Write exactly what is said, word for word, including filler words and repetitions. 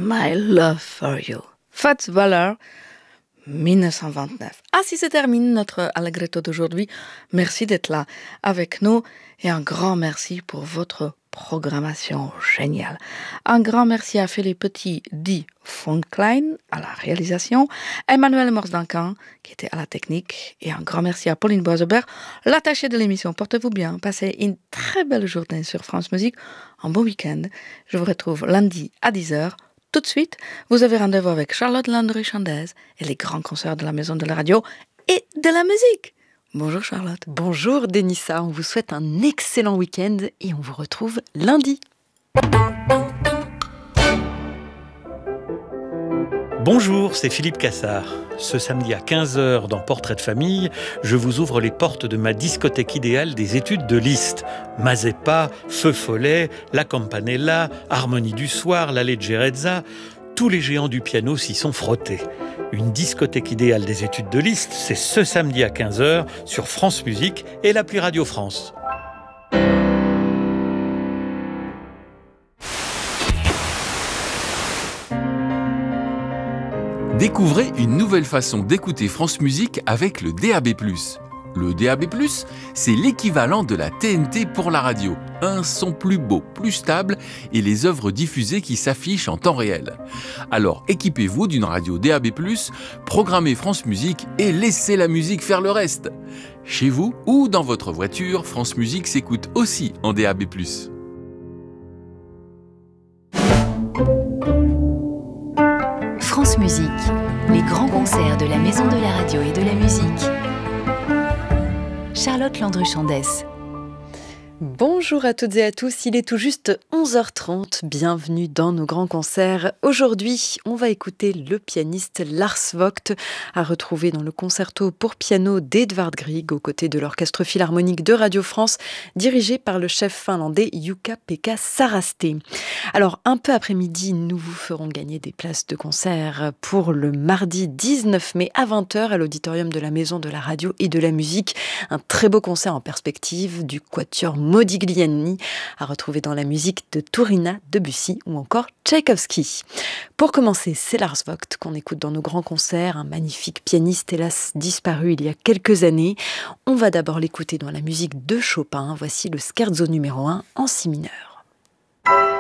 My Love for You. Fats Waller, dix-neuf cent vingt-neuf. Ainsi se termine notre Allegretto d'aujourd'hui. Merci d'être là avec nous et un grand merci pour votre programmation géniale. Un grand merci à Philippe Petit dit von Klein à la réalisation, Emmanuel Morse-Duncan qui était à la technique et un grand merci à Pauline Boisebert, l'attachée de l'émission. Portez-vous bien, passez une très belle journée sur France Musique, un bon week-end. Je vous retrouve lundi à dix heures. Tout de suite, vous avez rendez-vous avec Charlotte Landry-Chandez et les grands concerts de la Maison de la Radio et de la musique. Bonjour Charlotte. Bonjour Denissa, on vous souhaite un excellent week-end et on vous retrouve lundi. Bonjour, c'est Philippe Cassard. Ce samedi à quinze heures dans Portrait de famille, je vous ouvre les portes de ma discothèque idéale des études de Liszt. Mazeppa, Feu Follet, La Campanella, Harmonie du soir, la Leggerezza, tous les géants du piano s'y sont frottés. Une discothèque idéale des études de Liszt, c'est ce samedi à quinze heures sur France Musique et l'appli Radio France. Découvrez une nouvelle façon d'écouter France Musique avec le D A B plus. Le D A B plus, c'est l'équivalent de la T N T pour la radio. Un son plus beau, plus stable et les œuvres diffusées qui s'affichent en temps réel. Alors équipez-vous d'une radio D A B plus, programmez France Musique et laissez la musique faire le reste. Chez vous ou dans votre voiture, France Musique s'écoute aussi en D A B plus. France Musique, les grands concerts de la Maison de la Radio et de la Musique. Charlotte Landry-Chandez. Bonjour à toutes et à tous, il est tout juste onze heures trente, bienvenue dans nos grands concerts. Aujourd'hui, on va écouter le pianiste Lars Vogt, à retrouver dans le concerto pour piano d'Edvard Grieg, aux côtés de l'Orchestre Philharmonique de Radio France, dirigé par le chef finlandais Jukka-Pekka Saraste. Alors, un peu après-midi, nous vous ferons gagner des places de concert pour le mardi dix-neuf mai à vingt heures à l'auditorium de la Maison de la Radio et de la Musique. Un très beau concert en perspective du quatuor Modigliani, à retrouver dans la musique de Tourina, Debussy ou encore Tchaïkovski. Pour commencer, c'est Lars Vogt qu'on écoute dans nos grands concerts, un magnifique pianiste hélas disparu il y a quelques années. On va d'abord l'écouter dans la musique de Chopin. Voici le scherzo numéro un en si mineur.